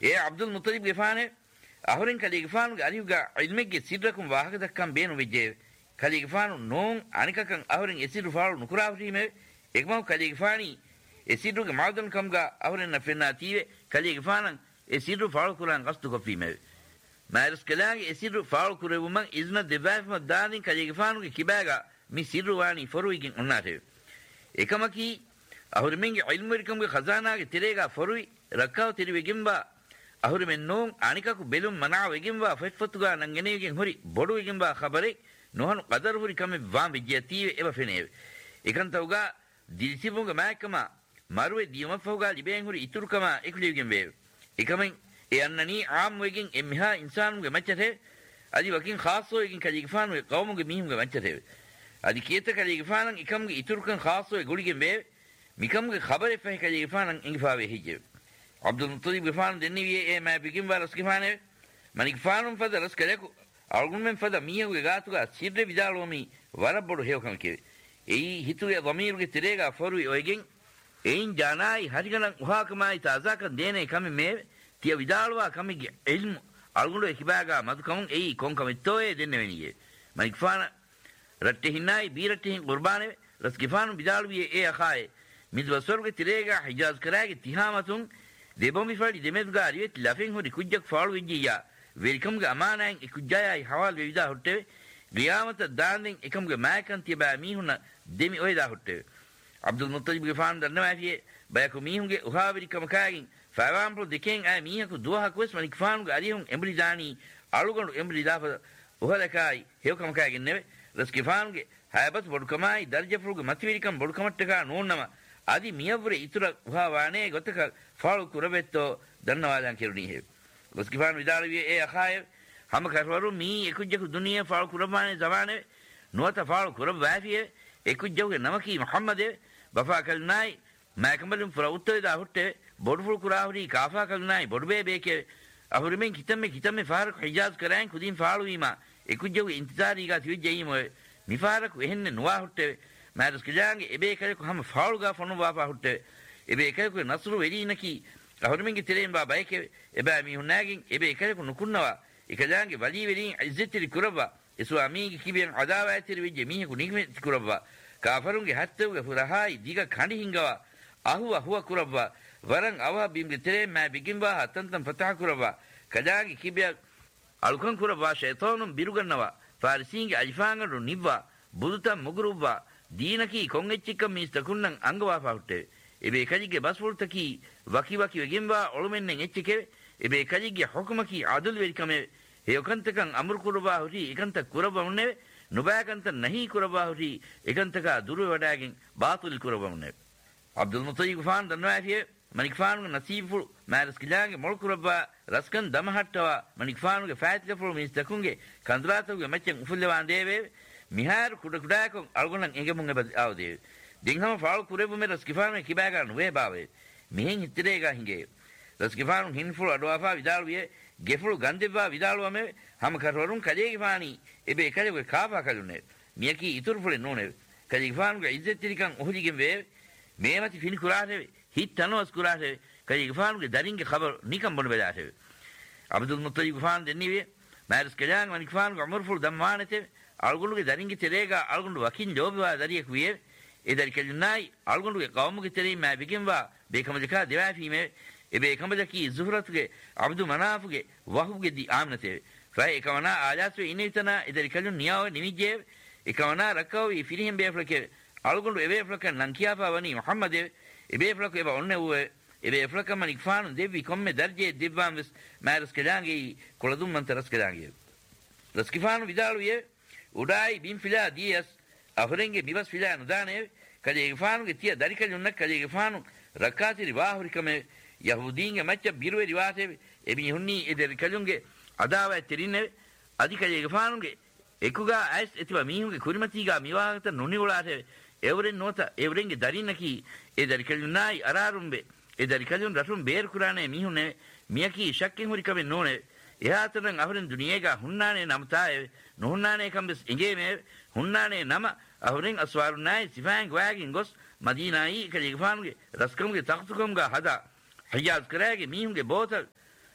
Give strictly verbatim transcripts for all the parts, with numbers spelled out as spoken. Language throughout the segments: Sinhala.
ඒ අබ්දුල් මුතලිබ් ගෙෆානේ අහුරෙන් කලි ගෙෆානුගේ අරියුගා ඉල්මෙගේ සිද්රකුම් වාහක දක්කම් බේනු වෙජේ කලි ගෙෆානු නෝන් අනිකකන් අහුරෙන් එසිරු ෆාලු නුකුරාවීමේ එකම කලි ගෙෆානි එසිරුගේ මාදන් කම්ගා අහුරෙන් නෆෙනා තීවේ කලි ගෙෆානන් එසිරු ෆාලු කුරාන් ගස්තු කොපීමේ මෑරස් කලාගේ එසිරු ෆාලු කුරෙවුම ඉස්න දෙබෑෆම දානින් කලි ගෙෆානුගේ කිබෑගා මි සිරු වානි ෆොරුයිකින් උන්නාතේ එකමකි අහුරෙන්ගේ ඉල්මරිකම්ගේ ಖಜಾನಾගේ තිරේගා ෆොරුයි රක්කාව තිරිවෙගින්බා අහුරෙන් නෝන් අනිකකු බෙලුම් මනාව වෙගින්බා ෆෙත්ෆතුගා නං ගෙනෙගෙන් හොරි බොඩු වෙගින්බා ખબරේ නොහන qadar හොරි කම වාම් විජ්‍යතිය එව ෆෙනේ එකන්තවගා දිලිසිබුංග මෑකම මරුවේ දියමෆෝගා ලිබෙන් හොරි ඉතුරුකම එකුලිගෙන් වේ එකමෙන් එයන්නනි ආම් වෙගින් එම්හා ඉන්සානුගේ මච්චතේ අදි වකින් ખાસો වෙගින් කලිගෆානුගේ කවමුගේ මිහුගේ මච්චතේ අදි කීත කලිගෆානන් එකම්ගේ ඉතුරුකන් ખાસો ගොඩිගෙන් වේ මිකම්ගේ ખબරේ ෆෙහ කලිගෆානන් ඉංගෆාවේ හිජේ අබ්දුල් මුතලිබ් ගෙෆාන දෙන්නිවියේ ඒ මෑ බිකින් වරස් ගෙෆානේ මනික් ෆානුම් ෆද රස් කලෙකු අල්ගුන්මෙන් ෆද මියුගේ ගාතුගා සිද්දේ විදාලෝමි වරබොඩු හේවකම් කිවේ එයි හිතුවේ වමීරුගේ තිරේගා ෆොරුයි ඔයගෙන් එයින් ජානායි හරිගණන් උහාකමයි තාසාකන් දේනේ කම මේ තිය විදාලවා කමගේ ඉල්මු අල්ගුන්ඩෝ එකිබාගා මදුකමුන් එයි කොන්කමෙත්තෝයේ දෙන්න වෙනියේ මනික් ෆාන රට්ටේ හින්නයි බීරට්ටේ කුර්බානේ රස් ගෙෆානු විදාලුවේ ඒ අඛායේ මිද්වසර්ගේ තිරේගා හිජාස් කරාගේ තිහාමතුන් දෙබොමි ෆඩි දෙමෙද්ගා රිවෙත් ලෆෙන් හොරි කුජ්ජක් ෆාලු විජ්ජියා වෙල්කම්ගේ අමානයන් එකුජ්ජයයි හවල් වෙවිදා හොට්ටේ ගියාමත දාන්නෙන් එකම්ගේ මෑකන් තියබා මීහුන දෙමි ඔයදා හොට්ටේ අබ්දුල් මුතලිබ් ගෙෆාන් දන්නවාෆියේ බයකු මීහුන්ගේ උහාවිරිකම කාගින් ෆාවාම්ප්‍රෝ දෙකෙන් ආ මීහකු දුවහක් වෙස් මනික් ෆානුගේ අරිහුන් එම්බලි දානි අලුගණු එම්බලි දාප උහලකයි හේවකම කාගින් නෙවේ රස් ගෙෆාන්ගේ හැබත් බොඩුකමයි දර්ජෆුරුගේ මතිවිරිකම් බොඩුකමට්ටකා නෝන්නම අදි මියවුරේ ඉතුරු උහාවානේ ගොතක ෆාලු කුරබෙත්තෝ දන්නවාදන් කෙරුණී හේ රස් ගෙෆාන් විදාලවියේ ඒ අඛායේ හම කරවරු මී එකුජ්ජකු දුනියේ ෆාලු කුරබානේ ජවානේ නොත ෆාලු කුරබාෆියේ එකුජ්ජුගේ නමකී මුහම්මදේ බෆා කල්නායි මෑකමලින් ෆරෞත්තේ දා හුට්ටේ බොඩුෆුල් කුරාවරි කාෆා කල්නායි බොඩුබේ බේකේ අහුරෙන් කිතම්මේ කිතම්මේ ෆාරක් හිජාස් කරයන් කුදින් ෆාලු වීමා එකුජ්ජුගේ ඉන්තිසාරීගා තිවිජ්ජීම මිෆාරක් වෙහෙන්නේ නොවා හුට්ටේ මෑරස් කජාන්ගේ එබේ කලෙකු හම ෆාලුගා ෆොනු වාපා හුට්ටේ එබේ කලෙකු නස්රු වෙලීනකි අහුරෙන්ගේ තිරෙන් බා බයිකේ එබෑ මිහුනාගින් එබේ කලෙකු නුකුන්නවා එකජාන්ගේ වලී වෙලින් ඉස්සෙත්‍රි කුරබා එසුවාමීගේ කිබෙන් අදාවා ඇතිරි විජ්ජේ මීහකු නිගමෙ කුරබා කාෆරුන්ගේ හත්තවගේ පුරහායි දිග කණි හිංගවා අහුව අහුව කුරබා වරන් අවහ බිම්ගේ තිරෙන් මෑ බිගින්වා හතන්තම් ෆතහ කුරබා කජාන්ගේ කිබියක් අලුකන් කුරබා ෂයිතානුම් බිරුගන්නවා ෆාරිසීන්ගේ අජිෆාංගරු නිබ්වා බුදුතම් මුගරුබා දීනකි කොංගෙච්චික්කම් මිස්තකුන්නන් අංගවාපා හුට්ටේ එබේ කජිගේ බස්වුල්තකි වකි වකි වෙගින්වා ඔළුමෙන්නෙන් එච්චිකේ එබේ කජිගේ හුකුමකි අදුල් වෙරිකමේ හේයකන්තකන් අමරු කුරබා හුටි එකන්ත කුරබමුනේ නුබෑකන්ත නහි කුරබා හුටි එකන්තක දුරු වඩාගෙන් බාතුල් කුරබමුනේ අබ්දුල් මුතලිබ් ෆාන් දන්නවාෆියේ මනික් ෆානුගේ නසීෆු මෑරස් කිලාගේ මොල් කුරබා රස්කන් දමහට්ටවා මනික් ෆානුගේ ෆෑත්ලෆුල් මිස්තකුන්ගේ කන්දරාතුගේ මච්චන් උෆුල්ලවාන් දේවේ මිහාර කුඩ කුඩාකම් අල්ගොනන් එගෙමුන් එබ ආවදේ දින්හම ෆාල් කුරෙබු මෙ රස්කිෆාන කිබෑ ගන්න වේ බාවේ මෙහෙන් හිතරේගා හිඟේ රස්කිෆාන හින්ෆුල් අඩවාෆා විදාලුවේ ගෙෆුල් ගන්දෙබා විදාලුවම හම කරවරුන් කජේගිෆානි එබේ කලේ කාපා කලුනේ මියකි ඉතුරු ෆුලේ නෝනේ කජේගිෆාන්ගේ ඉස්සෙත්තිරිකන් ඔහුලිගෙන් වේ මේවති ෆිනි කුරානේ හිට තනවස් කුරානේ කජේගිෆාන්ගේ දරින්ගේ ખબર නිකම් බොන බෙදාතේ අබ්දුල් මුතලිබ් ෆාන් දෙන්නිවේ මෑරස් කජාන් මනික් ෆාන්ගේ අමර්ෆුල් දම්මානතේ අල්ගොන්ඩුගේ දරින්ගේ තිරේගා අල්ගොන්ඩු වකින් ජෝබවා දරියෙක් වියේ ඒ දරි කෙලිනායි අල්ගොන්ඩුගේ කවමුගේ තිරේ මෑ බිකින්වා බේකමදකා දෙවාෆීමේ එබේ එකමදකි zuhratගේ අබ්දු මනාෆුගේ වහුගේ දී ආමනතේ ෆයි එකවනා ආජාස්වේ ඉනිතන ඒ දරි කෙලුන් නියාව නිමිජේ එකවනා රකවි ෆිරිහෙන් බේෆලකේ අල්ගොන්ඩු එබේ ෆලක නංකියාපා වනි මුහම්මදේ එබේ ෆලක එබ ඔන්නේ වූ එබේ ෆලක මනික් ෆානු දෙවි කොම්මේ දර්ජේ දිබ්බාම් මෑරස් කඩාගේ කොළදුම් මන්තරස් කඩාගේ රස්කිෆානු විදාලුවේ උඩායි බිම් ෆිලා දියස් අහුරෙන්ගේ බිවස් ෆිලා නුදානේ කජේගෆානුගේ තිය දරිකලුන්නක් කජේගෆානු රකාතිරි වාහුරිකමේ යහුදීන්ගේ මච්ච බිරුවේ රිවාතේ එබි හුන්නි එදරිකලුන්ගේ අදාවා තිරින්නේ අධිකජේගෆානුගේ එකුගා ඇස් එතිවා මීහුගේ කුරිමතිගා මිවාගත නොනිවලාතේ එවරෙන් නොත එවරෙන්ගේ දරින්නකි එදරිකලුන්නයි අරාරුම්බේ එදරිකලුන් රසුම් බේර කුරානේ මීහුනේ මියකි ශක්කින් හුරිකමේ නෝනේ එහාතරන් අහුරෙන් දුනියේගා හුන්නානේ නම්තායේ නොහුන්නානේ කම්බස් ඉංගේමේ හුන්නානේ නම අහුරෙන් අස්වාරුනායි සිෆාන් ගවාගින් ගොස් මදීනායි කජේගෆානුගේ රස්කම්ගේ තක්තුකම්ගා හදා හිජාස් කරාගේ මීහුගේ බෝතල්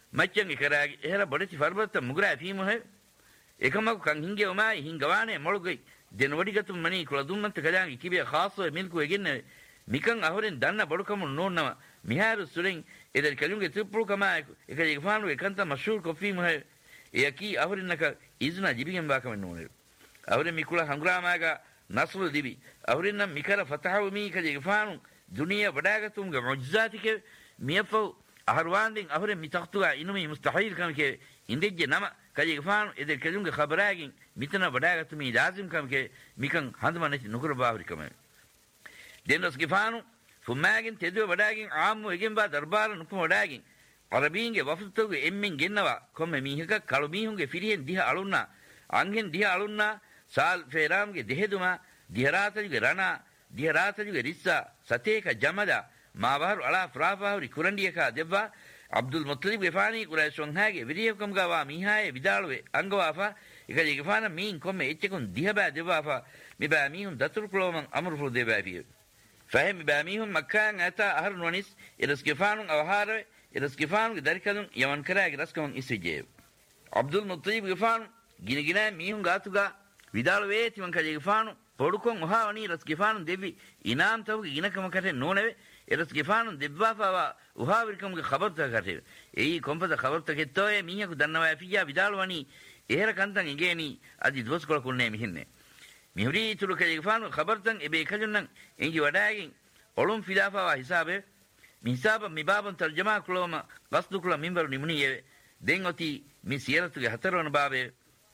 මච්චන් එකරාගේ එහෙර බොඩති ෆර්බත මුග්‍රා ෆීමු හේ එකමක කන් හින්ගේ උමායි හින්ගවානේ මොළුගේ දෙන වඩිගතු මණී කුල දුම්මත් කලාගේ කිබේ ખાસો මිල්කු එගින්නේ මිකන් අහුරෙන් දන්න බඩකම නෝන්නම මිහාරු සුරෙන් එදල් කලුගේ තුප්පු කමාය එක ඉගෆානු එකන්ත මෂූර් කොෆීමු හේ යකි අහුරෙන්නක ඉස්නා ජිබිගෙන් බාකම නෝනේ අහුරෙන් මිකුල හංග්‍රාමාගා නස්රු දිවි අහුරෙන් මිකර ෆතහව මී කලේ ඉගෆානු දුනිය වඩාගතුම්ගේ මුජ්ජාතිකේ මියපෝ අහරවාන්දින් අහුරෙන් මිතක්තුවා ඉනුමි මුස්තහීල් කමකේ ඉන්දෙජ්ජ නම කලේ ඉගෆානු එදල් කලුගේ ખબරාගින් මිතන වඩාගතු මී ලාසිම් කමකේ මිකන් හඳමනති නුකර බාවරිකම දෙන්නස් ගිෆානු ෆුමාගෙන් තෙදුව වඩාගින් ආම්මු එගෙන් බා දර්බාර නුපු වඩාගින් අරබීන්ගේ වෆතුගේ එම්මෙන් ගෙන්නවා කොම්ම මීහක කළු මීහුන්ගේ ෆිරියෙන් දිහ අලුන්නා අංගෙන් දිහ අලුන්නා සාල් ෆේරාම්ගේ දෙහෙදුමා දිහරාතලිගේ රණා දිහරාතලිගේ රිස්සා සතේක ජමදා මාවහරු අලා ෆ්‍රාෆාහුරි කුරන්ඩියකා දෙවවා Abdul මුත්තලිබ් ගෙෆානි කුරයිෂොන්හාගේ විරියකම් ගවා මීහායේ විදාළුවේ අංගවාෆා එකලි ගෙෆාන mean කොම්ම එච්චකුන් දිහබා දෙවවාෆා මිබා මීහුන් දතුරු ක්ලෝමන් අමරුෆු දෙවෑපිය فهم باميهم مكان أتى أهر ونس إرس كفانون أو هار إرس كفانون دركلون يمن كراج رسكون إسجيب عبد المطلب كفان جين جنا ميهم قاتوغا vidal weti man kaje gifanu podukon oha wani ras gifanu devi inam taw gina kam kate nonave eras gifanu debba fa oha wirkam ge khabar ta kate ei kompada khabar ta kettoye miya ku dannawa fiya vidal wani ehera kantan ingeni adi dos kol kunne mihinne mihuri tulu kaje gifanu khabar tan ebe kajunnan ingi wadagin olum filafa wa hisabe mi hisaba mi baban tarjama kuloma qasdu kula minbar nimniye den oti mi siyaratu ge hatarona babe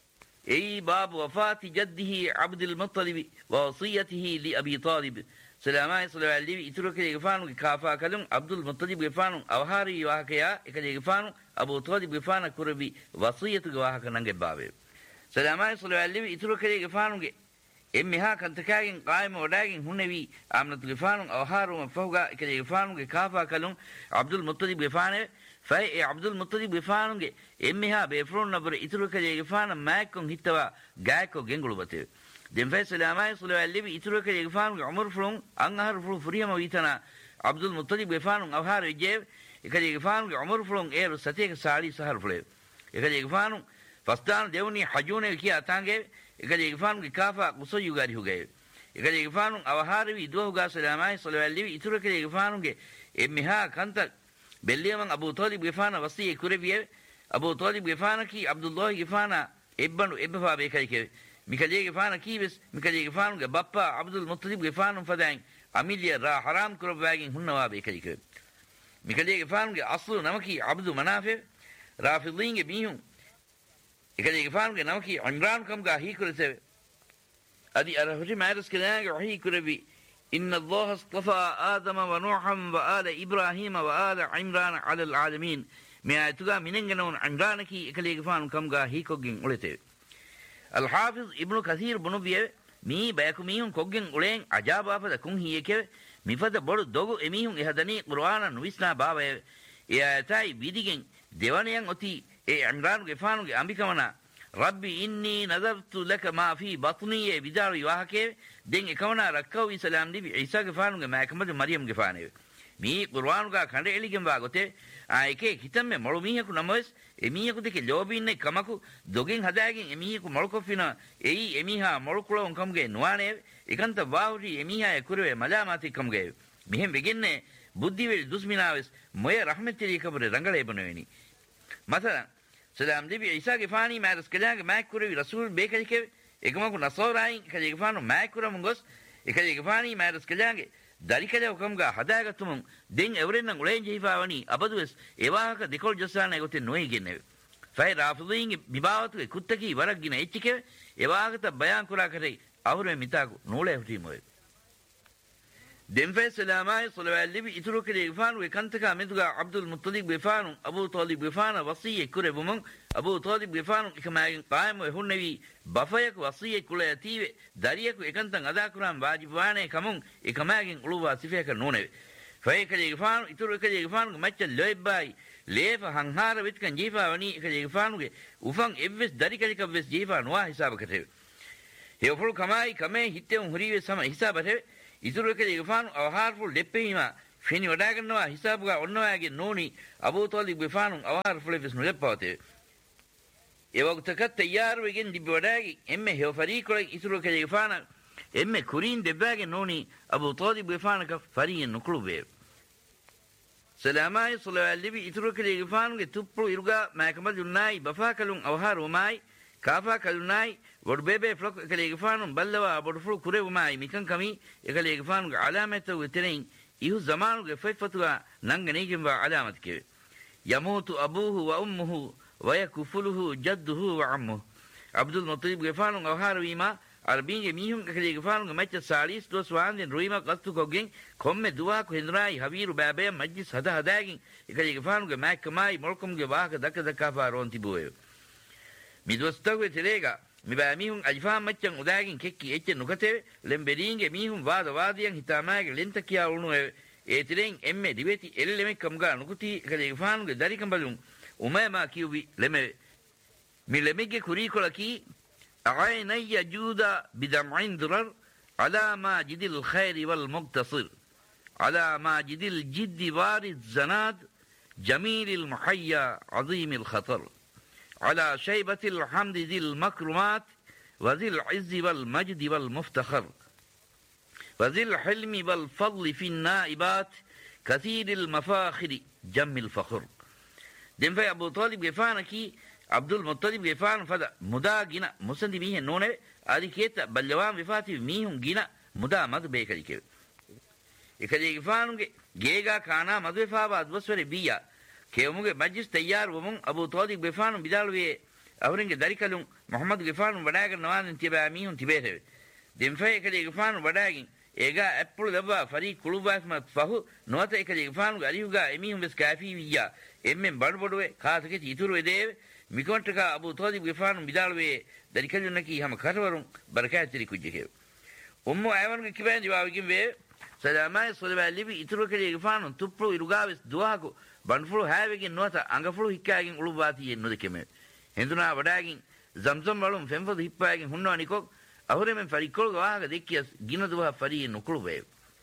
أي باب وفاة جده عبد المطلب ووصيته لأبي طالب سلامة صلى الله عليه يترك يغفانو كافا كلم عبد المطلب يغفانو أو هاري وهكيا إكل يغفانو أبو طالب يغفانا كربي وصية وهكا ننجي بابي سلامة صلى الله عليه يترك يغفانو إمها كانت كاين قائم وداين هنبي عملت يغفانو أو هارو مفهوغا إكل يغفانو كافا كلم عبد المطلب يغفانو فاي عبد المطلب يفانونගේ එම්මෙහා බේෆරොන් නබර ඉතුරු කලේ ගෆාන මෑක්කොන් හිටවා ගායකෝ ගෙන්ගුළු බතේ දෙම් ෆයිසලාමයි සුලවල්ලිබි ඉතුරු කලේ ගෆානුගේ උමර් ෆරොන් අංහර ෆරු ෆරියම විතනා අබ්දුල් මුත්තලිබ් ගෆානුන් අවහාර විජේ එකලේ ගෆානුගේ උමර් ෆරොන් ඒරු සතේක සාලි සහර ෆලේ එකලේ ගෆානුන් ෆස්දාන දෙවනි හජුනේ කියා තාංගේ එකලේ ගෆානුගේ කාෆා කුසයු ගාරි හුගේ එකලේ ගෆානුන් අවහාර වි දුවහුගා සලාමයි සුලවල්ලිබි ඉතුරු කලේ ගෆානුගේ එම්මෙහා කන්ත بليمن أبو طالب غفانا وصية كوربيه أبو طالب غفانا كي عبد الله غفانا ابن ابن بيكاي كي ميكالي غفانا كي بس ميكالي غفانا بابا عبد المطلب غفانا فدان أميليا را حرام كرب باغين هنوا بيكاي كي ميكالي غفانا أصل نمكي عبد منافع رافضين بيهم ميكالي غفانا نمكي عمران كم غا هي كرسه ادي ارهجي مارس كلان هي كربي إن الله اصطفى آدم ونوحا وآل إبراهيم وآل عمران على العالمين ما تجا منينغنون عمرانكي إكليغفان كمغا هيكوغين أولته الحافظ ابن كثير بنوبيه مي باكو ميهم كوغين أولين عجاب أفد كون هيكه مفد بڑ دوغو إميهم إهدني قرآن نويسنا بابا يا تاي بيديگين ديوانيان أتي إيه عمران غفانو أمبيكمنا ربي إني نذرت لك ما في بطني بدار يواهكه دين إكونا ركو إسلام دي عيسى غفانو محمد مريم غفانه مي قرآن کا کھنڈ එලිගෙන් වාගොතේ ආයකේ හිතම් මේ මොළු මීහකු නමස් එමීහකු දෙක ලෝබින්නේ කමකු දොගෙන් හදාගෙන එමීහකු මොළු කොෆින එයි එමීහා මොළු කුලොන් කම්ගේ නුවානේ එකන්ත වාහුරි එමීහා කුරවේ මලාමාති කම්ගේ මෙහෙම වෙගන්නේ බුද්ධි වෙල් දුස්මිනාවස් මොය රහමෙත්ලි කබරේ රංගලේ බනවෙනි මතන සලාම් දෙවි ඊසා ගෆානි මාරස් කලාගේ මෑක් කුරවි රසූල් බේකලිකේ එකමකු නසෝරායින් කලේ ගෆානු මෑක් කුරමුන් ගොස් එකලේ ගෆානි මාරස් කලාගේ දරිකලේ ඔකම්ගා හදාගතුමුන් දෙන් එවරෙන්නම් උලෙන් ජීවාවනි අබදුස් එවාහක දෙකොල් ජොස්සානේ ගොතේ නොයි ගෙන්නේ ෆයි රාෆුදීන්ගේ විභාවතුගේ කුත්තකී වරක් ගින එච්චකේ එවාහකට බයන් කුරා කරේ අහුරේ මිතාකු නූලේ හුටීමොයි دين سلاماي صلى الله عليه يترك الإغفان وكانتك مدغا عبد المطلب غفان أبو طالب غفان وصية كرب من أبو طالب غفان كما قائم وهو النبي بفيك وصية كل يتيب داريك وكانت غدا كرام واجبانه كمون كما قلوبا صفيك نونه فيك الإغفان يترك الإغفان مچ لويباي ليف هنهار ويتكن جيفا وني الإغفان وفان إبس داريك لكبس جيفا نوا حساب كتب يفول كماي كما هيتم هريوه سما حساب كتب ඉතුරු එක ඉගෆානු අවහාරෆුල් දෙප්පීම ෆෙනි වඩා ගන්නවා හිසාබුගා ඔන්නවාගේ නෝනි අබූ තාලිබ් ගෆානුන් අවහාර ෆුලෙෆස් නුලප්පවතේ ඒ වක්තක තයාර වෙගෙන් දිබ්බ වඩාගේ එම්මෙ හේ ෆරීකොල ඉතුරු කලේ ගෆාන එම්මෙ කුරින් දෙබ්බාගේ නෝනි අබූ තාලිබ් ගෆානක ෆරියෙන් නුකුළුවේ සලාමයි සලවල්ලිබි ඉතුරු කලේ ගෆානුගේ තුප්පු ඉරුගා මෑකමල් යුන්නයි බෆා කලුන් අවහාර වමයි කාෆා කලුනයි වඩබේබේ ෆ්ලොක් කලේ ගෆානුන් බල්ලවා බඩෆුල් කුරේ වමයි මිකන් කමි එකලේ ගෆානුගේ අලාමත උතරින් ඉහු zamanuge fayfatwa nanganegem wa alamat ke yamutu abuhu wa ummuhu wa yakfuluhu jadduhu wa ammuhu abdul muttalib gefanu awhar wima arbinge mihun kale gefanu matcha salis dos wanden ruima qastu kogen komme duwa ko hindrai habiru babe majlis hada hadagin ekale gefanu ge makkamai molkom ge waaka dak dak fa ron tiboyo midwastawe telega miba mihun ajfa maccan udagin kekki ecce nukate lemberinge mihun wada wadiyan hitamaage lenta kiya unu e tiren emme diveti elleme kamga nukuti kale ifanuge dari kambalun umama kiubi leme mi lemege kurikola ki a'ayna juda bidam'in durar ala majidil khair wal muqtasir ala majidil jidd warid zanad jamil al muhayya azim al khatar على شيبة الحمد ذي المكرمات وذي العز والمجد والمفتخر وذي الحلم والفضل في النائبات كثير المفاخر جم الفخر دم في أبو طالب غفانا كي عبد المطلب غفانا فدا مدا جنا مسند ميه نونه ادي كيتا بلوان وفاتي ميهم جنا مدا مد بيكري كي එකදී ගෆානුගේ ගේගා කානා මදුවේෆාවා අද්වස්වරේ බියා කෙවමුගේ මජ්ලිස් තයාර වමුන් Abu Talib ගෆානු බිදාලුවේ අවරින්ගේ දරිකලුන් මුහම්මද් ගෆානු වඩාගෙන නවාන් තිබා මීහුන් තිබේතේ දෙම්ෆේ එකදී ගෆානු වඩාගෙන ඒගා ඇප්පුල දබා ෆරී කුළුබාස්මත් ෆහු නොත එකදී ගෆානු අලියුගා එමීහුන් බස් කාෆී වියා එම්මෙන් බඩබඩුවේ කාතකේ ඉතුරු වෙදේ මිකොන්ටක අබූ තාලිබ් ගෆානු බිදාලුවේ දරිකලුන් නකී හැම කරවරුන් බරකාතිරි කුජ්ජේ උම්මු අයවන්ගේ කිබෙන් දිවාවකින් වේ සලාමයි සොලවැලිවි ඉතුරු කලේ ගෆානු තුප්පු ඉරුගාවිස් දුවහකු බන්ෆුළු හැවෙකින් නොත අඟෆුළු හික්කාගෙන් උළුබාතියෙන් නොදකෙමෙ හෙඳුනා වඩාගින් zamzam වලුම් ෆෙම්ෆද හිප්පාගෙන් හුන්නවා නිකොක් අහුරෙමෙන් ෆරිකොල් ගවාග දෙක්කියස් ගින දුවහ ෆරියෙන් නුකුළු වේ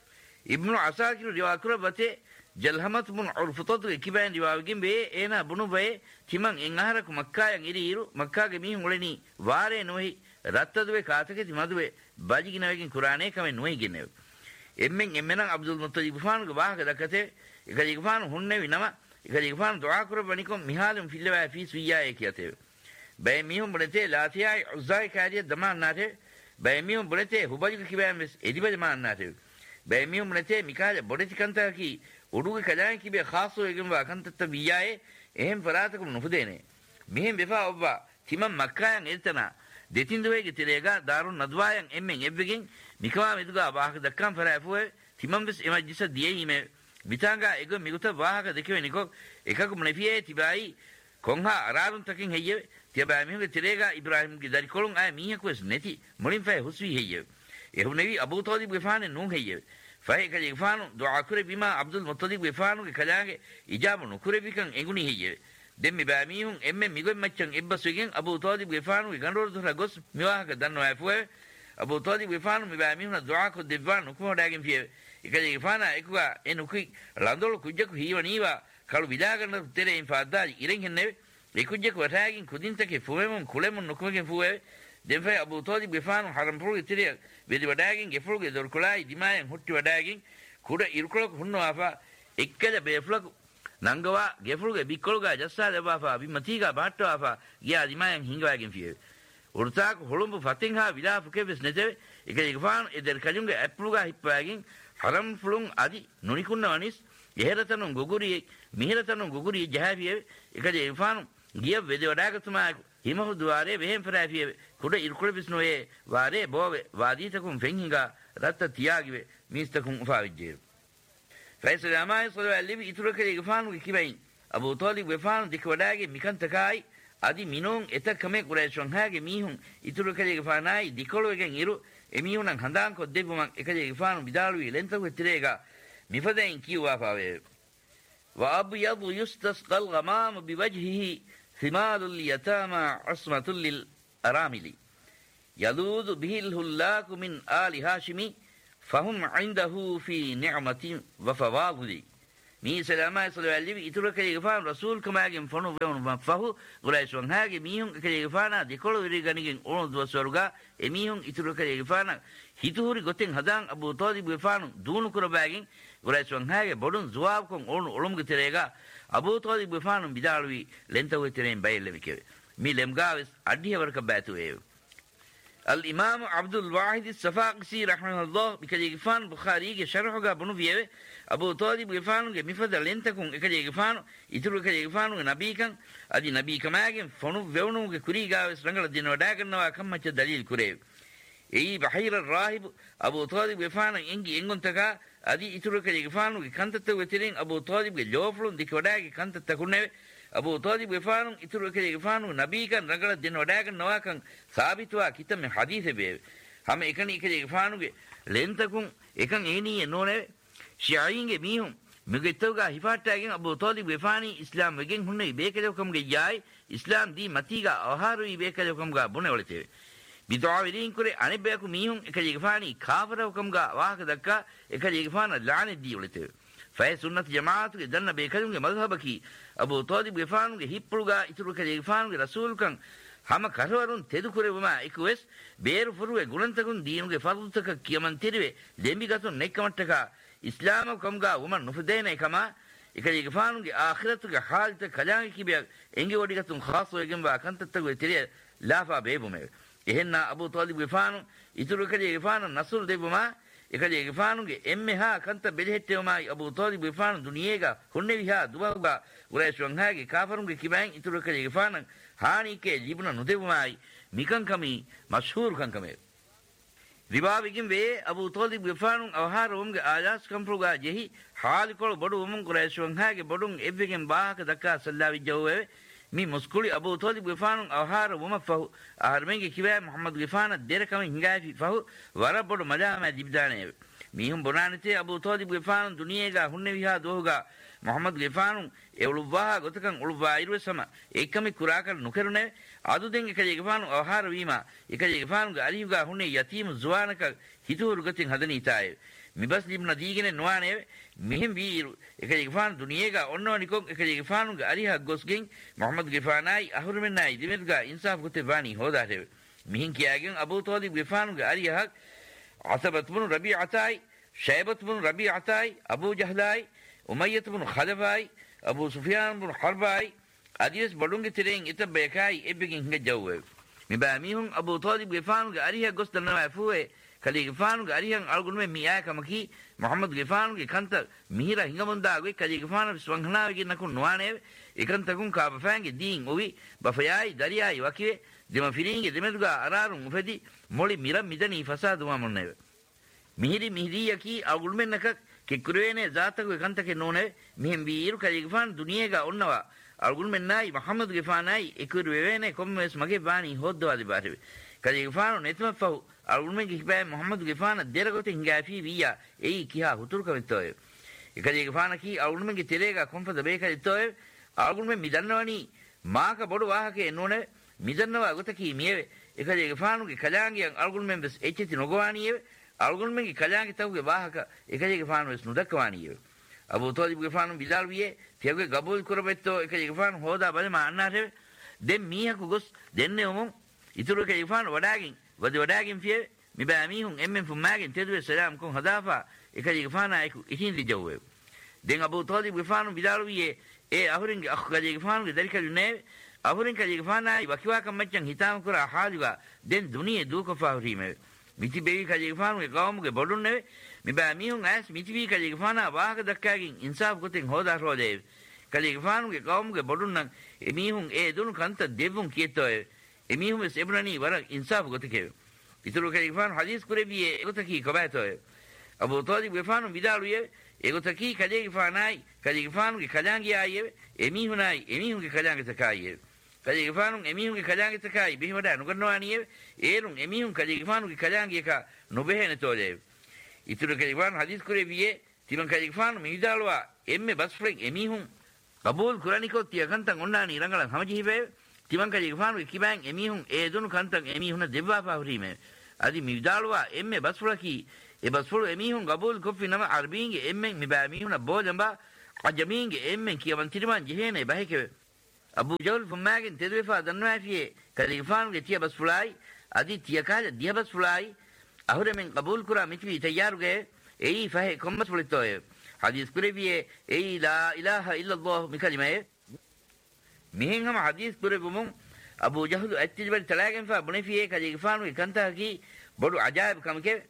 ඉබ්නු අසාකිරු රිවා කරබතේ ජල්හමත් මුන් උර්ෆතතු කිබෑන් දිවාවකින් වේ එනා බුණු වේ තිමන් එන් අහරකු මක්කායන් ඉරිරු මක්කාගේ මිහුන් වලනි වාරේ නොහි රත්තදුවේ කාතකෙති මදුවේ බජිගිනවකින් කුරානේ කමෙන් නොහි ගෙනෙව එම්මෙන් එම්මෙන් අබ්දුල් මුත්තලිබ් ෆානුගේ වාහක දකතේ එකදී ගෆානු හුන්නේ විනම එකදී ගෆානු දුආ කරවනිකොම් මිහාලම් ෆිල්ලවා ෆීස් වියායේ කියතේ බය මිහුන් බලතේ ලාතියයි උසයි කාරිය දමාන් නාතේ බය මිහුන් බලතේ හුබජික කිබෑම් වෙස් එදිබ දමාන් නාතේ බය මිහුන් බලතේ මිකාල බොඩති කන්තා කි උඩුගේ කදාන් කිබේ ખાસો එකම වකන්තත් වියායේ එහෙම් ෆරාතකම් නුපදේනේ මෙහෙම් වෙෆා ඔබ්වා තිමන් මක්කායන් එතන දෙතින් දුවේගේ තිරේගා දාරුන් නදවායන් එම්මෙන් එව්වකින් මිකවා මෙදුගා වාහක දක්කම් ෆරාෆුවේ තිමන් වෙස් එමජිස දියීමේ විතාංගා එක මිගුත වාහක දෙකේ නිකොක් එකක මොනෆියේ තිබයි කොන්හා අරාරුන් තකින් හෙయ్యේ තිබයි මිහුගේ තිරේගා ඉබ්‍රාහිම්ගේ දරි කොළුන් ආ මීහකුස් නැති මොලින් ෆයි හුස්වි හෙయ్యේ එහුනෙවි අබූ තාලිබ් ගෆානේ නුන් හෙయ్యේ ෆයි කලි ගෆානු දුආ කුරේ බිමා අබ්දුල් මුත්තලිබ් ගෆානුගේ කලාගේ ඉජාබු නුකුරේ බිකන් එගුනි හෙయ్యේ දෙම්මි බෑ මීහුන් එම්මෙ මිගොන් මච්චන් එබ්බසුගෙන් අබූ තාලිබ් ගෆානුගේ ගඬෝර දුර ගොස් මිවාහක දන්නවා ඇෆුවේ අබූ තාලිබ් ගෆානු මිබෑ මීහුන දුආ කො දෙවන කුමඩාගෙන් ෆියේ එකදී ගෆානා එකුවා එනුකි ලන්දොල කුජ්ජකු හීවනීවා කළු විදාගන්න තෙරෙන් ෆාදාලි ඉරෙන් හෙන්නේ එකුජ්ජක වටාගින් කුදින්තකේ ෆුවෙමුන් කුලෙමුන් නුකුමගෙන් ෆුවේ දෙම්ෆේ අබූ තාලිබ් ගෆානු හරම්පුරුගේ තිරිය වෙදි වඩාගින් ගෙෆුරුගේ දොර්කුලායි දිමායන් හොට්ටි වඩාගින් කුඩ ඉරුකලක හුන්නවාෆා එක්කද බේෆලක නංගවා ගෙෆුරුගේ බික්කොල්ගා ජස්සා දබාෆා බිමතිගා බාට්ටවාෆා ගියා දිමායන් හිඟවාගෙන් ෆියේ උර්තාක හොළුඹ ෆතින් හා විලාෆුකේ වෙස් නැතේ එකදී ගෆානු එදර් කලින්ගේ ඇප්පුලුගා හිප්පාගින් haram fulun adi nunikunna wanis eheratanu guguri miheratanu guguri jahabiye ekade ifanu giya vede wadagatuma himahu duare vehem farafiye kuda irkule bisnoye ware bove waditakum fenhinga ratta tiyagive mistakum ufavijje faisal amay sallallahu alaihi iturake ifanu kibain abu talib ifanu dikwadage mikantakai adi minun etakame qurayshon hage mihun iturake ifanai dikologen iru එමිහුණන් හඳාන් කො දෙපුමක් එකදේ ගෆානු බිදාලුවේ ලෙන්තක තිරේගා මිෆදෙන් කිව්වා පාවේ وأبيض يستسقى الغمام بوجهه ثمال اليتامى عصمة للأرامل يذوذ به الهلاك من آل هاشم فهم عنده في نعمة وفواضل مي سلامة صلى الله عليه إتورا كليغفان رسول كما جم فنو بيون فهو غلايس وانهاج ميهم كليغفانا ديكولو وريغانيجن أونو دو سورغا إميهم إتورا كليغفانا هيتوري غتين هدان أبو طالب غفان دونو كرباجين غلايس وانهاج بدون زواب كون أونو أولم كتريغا أبو طالب غفان بدالوي لنتو ترين بايل لمكيو مي لمغاوس أديه ورك باتو إيو الإمام عبد الواحد الصفاقسي رحمه الله بكليغفان بخاري شرحه بنو فيه أبو طالب غفان مفضل لنتكم كليغفان إترو كليغفان نبي كان أدي نبي كماجن فنو فيونو كوريغاوس رنگل دينو داغنوا كمچ دليل كوري أي بحير الراهب أبو طالب غفان إنجي إنغون تكا أدي إترو كليغفان كانتتو وترين أبو طالب جوفلون ديكوداغي كانتتا كونه أبو طالب غفان إترو كليغفان نبي كان رنگل دينو داغنوا كان ثابتوا كتم حديث به هم إكني كليغفان لنتكم إكن إني نونه شيعينගේ මීහුන් මෙගෙතෝගා හිෆාට්ටාගෙන් අබූ තාලිබ් ගෆානි ඉස්ලාම් වෙගෙන් හුන්නේ බේකලකම්ගේ යයි ඉස්ලාම් දී මතිගා ආහාරුයි බේකලකම්ගා බොනෙවලතේ බිදාවිරින් කුරේ අනෙබ්බයකු මීහුන් එකජේ ගෆානි කාෆරකම්ගා වාහක දක්කා එකජේ ගෆාන ලානෙ දී වලතේ ෆයි සුන්නත් ජමාඅතුගේ දන්න බේකලුන්ගේ මذهبකි අබූ තාලිබ් ගෆානුගේ හිප්පුල්ගා ඉතුරු කජේ ගෆානුගේ රසූල්කන් hama karwarun tedu kurevuma ikuwes beru furuwe gunantakun diinuge farudutaka kiyaman tiriwe lembi gatun nekkamattaka islamu kamga woman nufudene kama ikali gafanuge akhiratuge halta kalangi kibe engi wodi gatun khaso egemba kantattagu tiriye lafa bebume ehenna abu talib gafanu ituru kali gafanu nasul debuma ikali gafanuge emme ha kanta belhettewuma abu talib gafanu duniyega hunne viha dubaga urayshwanhage kafarunge kibain ituru kali gafanu हानिके जीवन नुदेवमाई मिकं कमी मशहूर कं कमे रिबाविगिम वे अबू तालिब गफानु अवहार ओमगे आजास कंप्रुगा जेही हाल कोल बडु ओमं कुरैशवंहागे बडुं एव्वेगें बाहक दक्का सल्लावि जववे मी मुस्कुली अबू तालिब गफानु अवहार ओम फहु आहरमेंगे किवे मोहम्मद गफाना देर कमे हिंगाफि फहु वर बडु मजामा दिबदाने मीहुं बोनानते अबू तालिब गफानु दुनियेगा हुन्ने विहा दोगा मोहम्मद गफानु එවලුවා ගොතකන් උළුවා ඉරුව සම එකම කුරාකර නුකරුනේ අදුදෙන් එකේ ගෆානු ආහාර වීම එකේ ගෆානු අලියුගා හුනේ යතීම් ජුවානක හිතුරු ගතින් හදනීතාය මිබස් ලිබ්න දීගෙන නොවනේ මෙහිම් වීරු එකේ ගෆානු දුනියේගා ඔන්නෝනිකොක් එකේ ගෆානු අලියා ගොස්ගෙන් මොහම්මද් ගෆානයි අහුරුමෙන්නයි දිමෙත්ගා ඉන්සාෆ් ගොතේ වානි හොදාතේ මිහින් කියාගෙන් අබූ තාලිබ් ගෆානු අලියා අසබත් බුන් රබීඅතයි ෂයිබත් බුන් රබීඅතයි අබූ ජහලයි උමය්යත් බුන් ඛලෆයි अबू सुफियान बुन हरबाई अदीस बडुंगे तिरेंग इत बेकाई एबिगिंग हिंगे जववे मिबा मीहुं अबू तालिब गफान गे अरिया गोस्त नवा फुए कली गफान गे अरिया अलगुन में मिया कमकी मोहम्मद गफान गे खंत मिहिरा हिंगमंदा गे कली गफान स्वंगना गे नकु नवाने एकंत कुन का बफांगे दीन ओवी बफयाई दरियाई वके दिम फिरिंगे दिमेदुगा अरारु मुफदी मोली मिरा मिदनी फसाद वमने मिहिरी मिहिरी यकी अलगुन में नक කිකුරේනේ ජාතක කන්තකේ නෝනේ මෙහෙන් වීරු කලිගෆාන් දුනියේගා ඔන්නවා අල්ගුන් මෙන්නයි මුහම්මද් ගෆානයි ඉකුරු වෙවේනේ කොම්මස් මගේ බානි හොද්දවාදි බාරේ කලිගෆාන් නෙතම ෆව් අල්ගුන් මෙගේ හිබෑ මුහම්මද් ගෆාන දෙරගොතින් ගාෆී වියා එයි කියා හුතුරු කවිතෝය කලිගෆාන කි අල්ගුන් මෙගේ තෙරේගා කොම්පද බේකලිතෝය අල්ගුන් මෙ මිදන්නවනි මාක බොඩු වාහකේ නෝනේ මිදන්නවා ගොතකි මියේ කලිගෆානුගේ කලාංගියන් අල්ගුන් මෙම්බස් එච්චති නොගවානියේ अलगुन में कल्याण तब के वाह का एक गफान नुदकवानी है अब तो गफान बिदाल भी है थे गबूल करबे तो एक गफान होदा बले मानना रे दे मिया को गुस देने हम इतरो के गफान वडागिन वद वडागिन फिए mi ba mi hun emmen fu magen tedu salam kon hadafa एक गफान आए को इथिन दि जवे den abu talib gafan bidalu ye e ahurin akh ka gafan ge dalkal ne ahurin ka gafan ai wakiwa kam machan hitam kura haluga den duniye du ko fahri me මිති බෙවි කලිගෆානුගේ ගාමුගේ බොඩුන් නෙවේ මිබෑ මිහුන් ඇස් මිති වී කලිගෆානා වාහක දක්කාකින් ඉන්සාෆ් ගොතෙන් හොදා රෝදේ කලිගෆානුගේ ගාමුගේ බොඩුන් නම් එමිහුන් ඒ දුණු කන්ත දෙවුන් කියතෝය එමිහුන් සෙබුණනි වර ඉන්සාෆ් ගොතකේ ඉතුරු කලිගෆාන් හදීස් කුරේබියේ ඒගොතකී කබෑතෝය අබූ තාලිබ් ගෆානු විදාලුයේ ඒගොතකී කලිගෆානයි කලිගෆානුගේ කලාංගියායේ එමිහුනයි එමිහුන්ගේ කලාංග තකායේ කලිගෆානු එමිහුන්ගේ කලාංග තකයි බිහිවඩ නුගන්නවානියේ ඒරුන් එමිහුන් කලිගෆානුගේ කලාංගියක නොබෙහෙන තෝලේ ඉතුරු කලිගෆාන් හදීස් කුරේබියේ තිබන් කලිගෆාන් මිදාලවා එම්මේ බස්ෆ්‍රෙන් එමිහුන් කබූල් කුරානිකෝ තියකන්තන් ඔන්නානි ඉරංගලන් හමජිහිබේ තිබන් කලිගෆානුගේ කිබෑන් එමිහුන් ඒ දුණු කන්තන් එමිහුන දෙවවා පවරීමේ අදි මිදාලවා එම්මේ බස්ෆ්‍රකි e basfulu emihun qabul kofi nama arabinge emmen mi ba mihuna bolamba ajaminge emmen kiyawan tiriman jehene bahike abu jahl fumagen tedwefa danwafiye kaligfan ge tiya basfulai adi tiya kala diya basfulai ahure men qabul kura mitwi tayaruge ei fahe kommas fulitoye hadis kureviye ei la ilaha illa allah mi kalimaye mihin ham hadis kurevumun abu jahl attijbal talagen fa bunefiye kaligfan ge kanta ki bodu ajaib kamke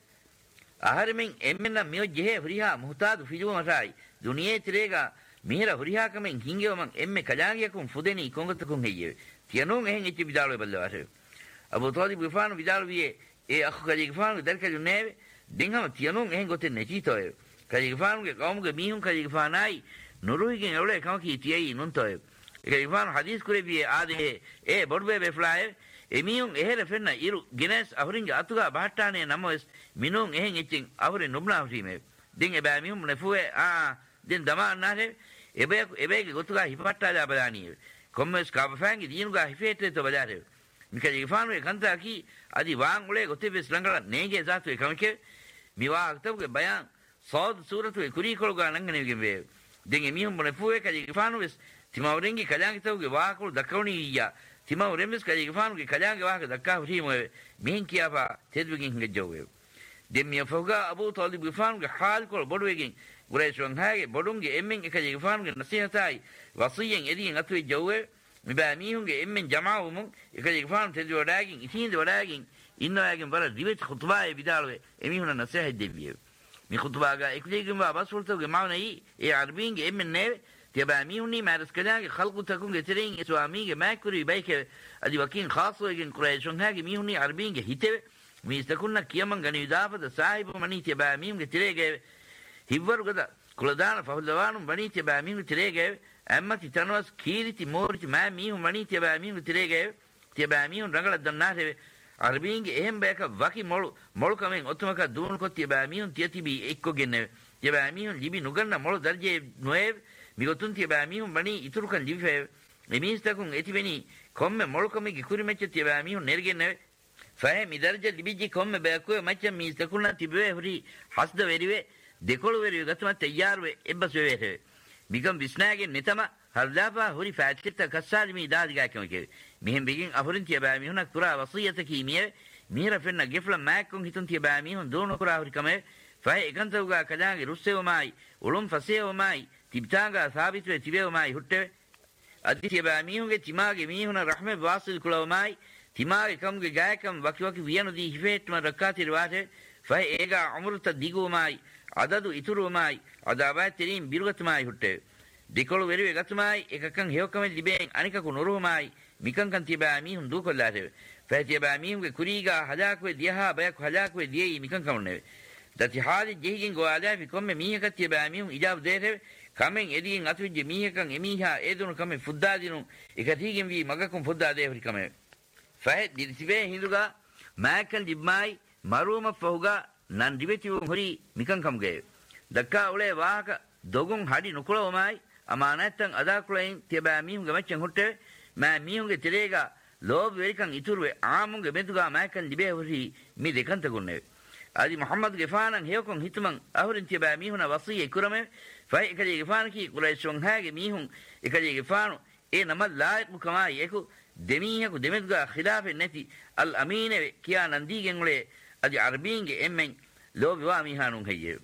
aharmen emmenna miyo jehe huriha muhtadu fijuwa matai duniye tirega mihra huriha kamen hingewa man emme kajangiyakum fudeni kongotakun heyye tiyanun ehen echi bidalo ballaware abu talib gifanu bidalo biye e akhu kaji gifanu darkaju neve dinghama tiyanun ehen goten nechitoye kaji gifanu ge qawmuge mihun kaji gifanai nuruhigen awle kamaki tiyai nuntoye kaji gifanu hadis kure biye ade e bodbe beflaye emiyun ehere fenna iru gines ahuringe atuga bahattane namoes minun ehen etchen ahure nubna hurime din eba mihun nefuwe a din dama nare ebe ebege gotuga hipatta da badani kommes kabafangi dinuga hifete to badare mikali gifanu kanta ki adi wangule gotebe slangala nege zatu ekamke miwa aktabuge bayan saud suratu kuri kolga nangane gembe din emihun nefuwe kali gifanu es timawrengi kajangi tabuge wakul dakawni ya timau remis kaji gifanu ki kajange waka dakka hurimo mihin kiyafa tedwigin ngejjowe demmiya foga abu talib gifanu ki hal kol bodwegin gureshwan hage bodunge emmen kaji gifanu ki nasihatai wasiyen edin atwe jowe miba mihunge emmen jama'u mun kaji gifanu tedwi wadagin itinde wadagin inna wagin bara dibet khutbae bidalwe emihuna nasihat debiye mi khutbaga eklegin ba basultoge maunai e arbinge emmen ne تبع ميوني مع رسكلاك خلقو تكون جترين اسواميك ماكوري بايك ادي وكين خاصو يجن قريشون هاجي ميوني عربين هيته ميستكون كيمن غني دافه صاحب مني تبع ميم جتريك هيفر غدا كلدان فهلوان بني تبع ميم جتريك اما تتنوس كيرتي مورتي ما ميم مني تبع ميم جتريك تبع ميم رغلا دناه عربين اهم باك وكي مول مول كمن اوتمك دون كو تبع ميم تيتي بي اكو گن تبع ميم ليبي نغن مول درجه نويب migotun tiba mihun bani iturukan life emistakun etibeni komme molkome gikuri mecha tiba mihun nergenne fahe midarja libiji komme bakwe mecha mistakuna tibe huri hasda verive dekolu verive gatuma tayyarwe ebbas veve migam bisnagen netama hardafa huri faatitta kassalimi dadiga kemke mihen bigin afurin tiba mihun kura wasiyata kimiye mihra fenna gefla makon hitun tiba mihun dono kura huri kame fahe ekantuga kajange russewamai ulum fasewamai tibtanga sabitwe tibew mai hutte aditya ba mihunge timage mihuna rahme wasil kulawmai timage kamge gaykam wakiwaki viyanudi hifetma rakati riwate fa ega umrta digumai adadu iturumai adabat terim birgatmai hutte dikolu veriwe gatmai ekakan hewkame libeng anika ku nurumai mikan kan tiba mihun dukollate fa tiba mihunge kuriga hajakwe diha bayak hajakwe diei mikan kamne dati hali jehigin go ala fi komme mihaka tiba mihun ijab dete kamen edin atujje mihakan emiha edunu kamen fuddadinu ekatigin vi magakun fuddade hori kamen fahe dirsibe hinduga makan dibmai maruma fahuga nan dibetiwu hori mikan kamge dakka ule wahaka dogun hadi nukulawmai amanatan adakulain tiba mihunga machan hutte ma mihunga terega lob verikan iturwe amunga meduga makan dibe hori mi dekanta gunne adi muhammad gefanan hewkon hitman ahurin tiba mihuna wasiye kurame fai ekaje gefan ki qurayshon hage mihun ekaje gefanu e namal laik mukama yeku demiha ku demetga khilaf neti al amine kiya nandigen ule adi arbinge emmen lobi wa mihanun hayye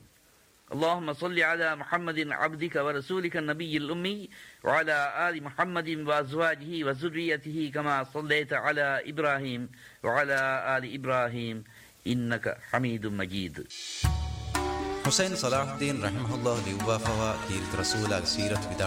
اللهم صل على محمد عبدك ورسولك النبي الأمي وعلى آل محمد وأزواجه وذريته كما صليت على إبراهيم وعلى آل إبراهيم إنك حميد مجيد حسين صلاح الدين رحمه الله ليوافوا كيرت رسول سيرة